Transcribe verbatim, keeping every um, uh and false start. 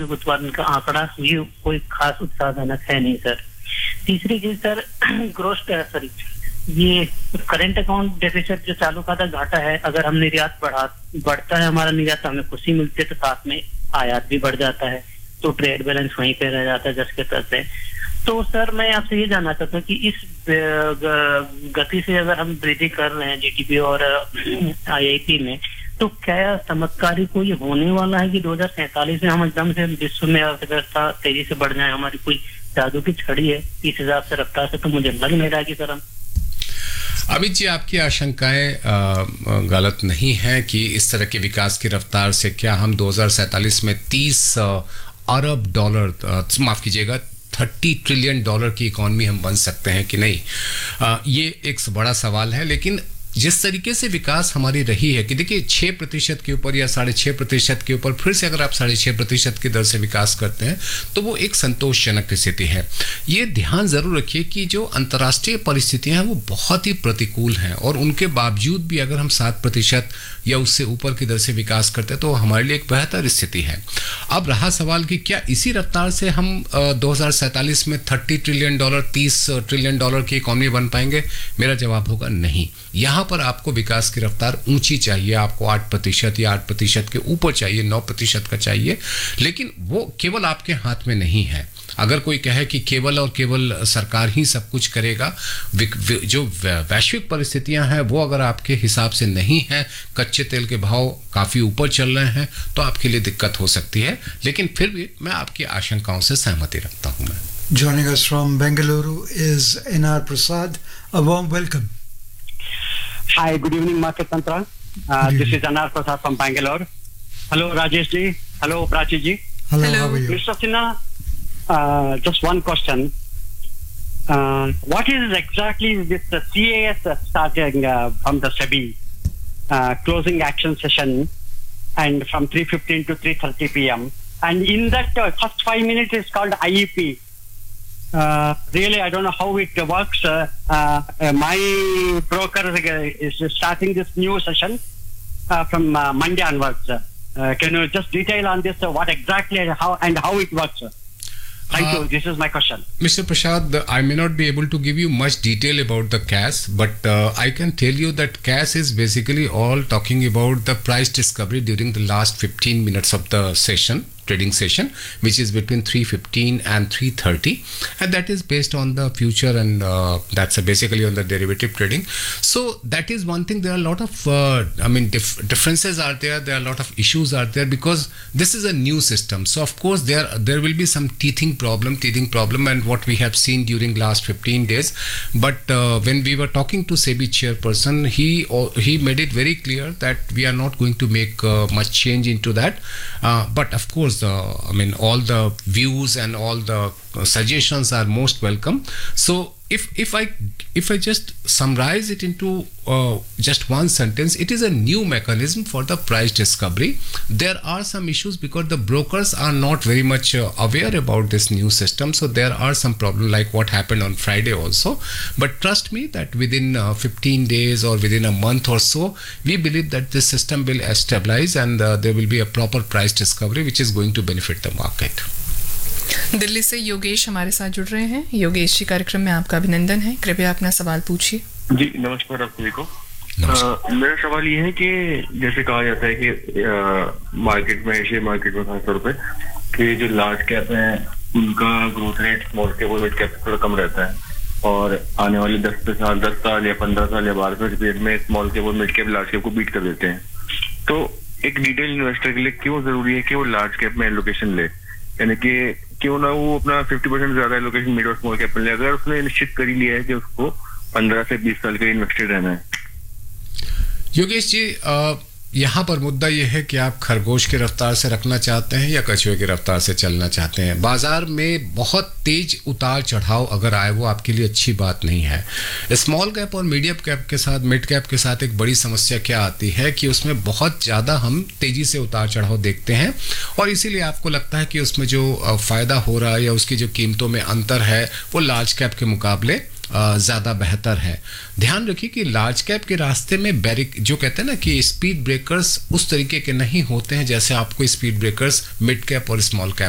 औद्योगिक उत्पादन का आंकड़ा ये कोई खास उत्साहजनक है नहीं सर। तीसरी चीज सर, ग्रोस सॉरी ये करंट अकाउंट डेफिसिट जो चालू खाता घाटा है, अगर हम निर्यात बढ़ा बढ़ता है हमारा निर्यात तो हमें खुशी मिलती है, तो साथ में आयात भी बढ़ जाता है, तो ट्रेड बैलेंस वहीं पे रह जाता है जस के तस है। तो सर मैं आपसे ये जानना चाहता हूँ कि इस गति से अगर हम वृद्धि कर रहे हैं जीडीपी और आईआईपी में, तो क्या चमत्कारी कोई होने वाला है कि दो हजार सैंतालीस में हम एकदम से विश्व में अर्थव्यवस्था तेजी से बढ़ जाए, हमारी कोई जादू की छड़ी है इस हिसाब से रफ्तार से? तो मुझे लग नहीं रहा कि सर हम अमित जी, आपकी आशंकाएं गलत नहीं है कि इस तरह के विकास की रफ्तार से क्या हम दो हज़ार सैंतालीस में तीस अरब डॉलर, माफ कीजिएगा तीस ट्रिलियन डॉलर की इकॉनमी हम बन सकते हैं कि नहीं, आ, ये एक बड़ा सवाल है। लेकिन जिस तरीके से विकास हमारी रही है कि देखिए छः प्रतिशत के ऊपर या साढ़े छः प्रतिशत के ऊपर फिर से अगर आप साढ़े छः प्रतिशत की दर से विकास करते हैं तो वो एक संतोषजनक स्थिति है। ये ध्यान ज़रूर रखिए कि जो अंतर्राष्ट्रीय परिस्थितियां हैं वो बहुत ही प्रतिकूल हैं, और उनके बावजूद भी अगर हम सात प्रतिशत या उससे ऊपर की दर से विकास करते हैं तो हमारे लिए एक बेहतर स्थिति है। अब रहा सवाल कि क्या इसी रफ्तार से हम दो हज़ार सैंतालीस में तीस ट्रिलियन डॉलर तीस ट्रिलियन डॉलर की इकॉनमी बन पाएंगे? मेरा जवाब होगा नहीं। यहाँ पर आपको विकास की रफ्तार ऊंची चाहिए, आपको आठ प्रतिशत या आठ प्रतिशत के ऊपर चाहिए, नौ प्रतिशत का चाहिए, लेकिन वो केवल आपके हाथ में नहीं है। अगर कोई कहे कि केवल और केवल सरकार ही सब कुछ करेगा, जो वैश्विक परिस्थितियां हैं वो अगर आपके हिसाब से नहीं है, कच्चे तेल के भाव काफ़ी ऊपर चल रहे हैं, तो आपके लिए दिक्कत हो सकती है। लेकिन फिर भी मैं आपकी आशंकाओं से सहमति रखता हूं। मैं Joining us from Bengaluru is N R Prasad. A warm welcome. Hi, good evening, Market Tantra. Uh, this is N R Prasad from Bangalore. Hello, Rajesh ji. Hello, Prachi ji. Hello, Hello. How are you? Mister Sinha, uh, just one question. Uh, what is exactly this uh, C A S uh, starting uh, from the SEBI uh, closing action session and from three fifteen to three thirty p.m. and in that uh, first five minutes is called I E P. Uh, really, I don't know how it works. Uh, uh, my broker is starting this new session uh, from uh, Monday onwards. Uh, can you just detail on this? Uh, what exactly and how and how it works? Thank uh, you. This is my question. Mister Prasad, I may not be able to give you much detail about the C A S, but uh, I can tell you that C A S is basically all talking about the price discovery during the last fifteen minutes of the session. Trading session, which is between three fifteen and three thirty, and that is based on the future, and uh, that's uh, basically on the derivative trading. So that is one thing. There are a lot of uh, I mean dif- differences are there, there are a lot of issues are there, because this is a new system. So of course there there will be some teething problem teething problem and what we have seen during last fifteen days. But uh, when we were talking to SEBI chairperson, he uh, he made it very clear that we are not going to make uh, much change into that, uh, but of course Uh, I mean, all the views and all the uh, suggestions are most welcome. So if if I if I just summarize it into uh, just one sentence, it is a new mechanism for the price discovery. There are some issues because the brokers are not very much uh, aware about this new system, so there are some problems like what happened on Friday also. But trust me that within uh, fifteen days or within a month or so, we believe that this system will stabilize and uh, there will be a proper price discovery which is going to benefit the market. Delhi से योगेश हमारे साथ जुड़ रहे हैं। योगेश जी, कार्यक्रम में आपका अभिनंदन है, कृपया अपना सवाल पूछिए। जी नमस्कार आप सभी को। मेरा सवाल ये है कि जैसे कहा जाता है कि आ, मार्केट में एशिया मार्केट में खासतौर पे कि जो लार्ज कैप है उनका ग्रोथ रेट स्मॉल कैप और मिड कैप थोड़ा कम रहता है, और आने वाले दस साल दस साल या पंद्रह साल या बारह साल पीरियड में स्मॉल कैप और मिड कैप लार्ज कैप को बीट कर देते हैं। तो एक रिटेल इन्वेस्टर के लिए क्यों जरूरी है कि वो लार्ज कैप में एलोकेशन ले, यानी कि क्यों ना वो अपना पचास परसेंट ज्यादा एलोकेशन मिड और स्मॉल कैप में ले, अगर उसने निश्चित कर ही लिया है कि उसको पंद्रह से बीस साल के लिए इन्वेस्टेड रहना है। योगेश जी, आ, यहाँ पर मुद्दा यह है कि आप खरगोश की रफ्तार से रखना चाहते हैं या कछुए की रफ्तार से चलना चाहते हैं। बाजार में बहुत तेज उतार चढ़ाव अगर आए वो आपके लिए अच्छी बात नहीं है। स्मॉल कैप और मीडियम कैप के साथ मिड कैप के साथ एक बड़ी समस्या क्या आती है कि उसमें बहुत ज़्यादा हम तेज़ी से उतार चढ़ाव देखते हैं, और इसीलिए आपको लगता है कि उसमें जो फ़ायदा हो रहा है या उसकी जो कीमतों में अंतर है वो लार्ज कैप के मुकाबले ज़्यादा बेहतर है। ध्यान रखिए कि लार्ज कैप के रास्ते में बैरिक जो कहते हैं ना कि स्पीड ब्रेकर्स उस तरीके के नहीं होते हैं जैसे आपको स्पीड ब्रेकर्स मिड कैप और स्मॉल कैप